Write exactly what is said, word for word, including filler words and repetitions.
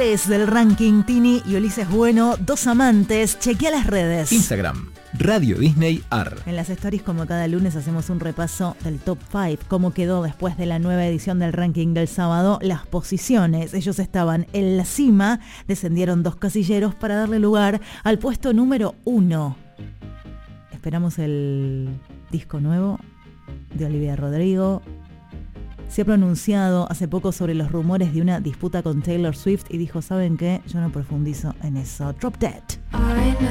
Es del ranking Tini y Ulises Bueno, dos amantes. Chequea las redes. Instagram, Radio Disney A R. En las stories, como cada lunes, hacemos un repaso del top cinco. Cómo quedó después de la nueva edición del ranking del sábado. Las posiciones. Ellos estaban en la cima. Descendieron dos casilleros para darle lugar al puesto número uno. Esperamos el disco nuevo de Olivia Rodrigo. Se ha pronunciado hace poco sobre los rumores de una disputa con Taylor Swift y dijo, ¿saben qué? Yo no profundizo en eso. Drop Dead.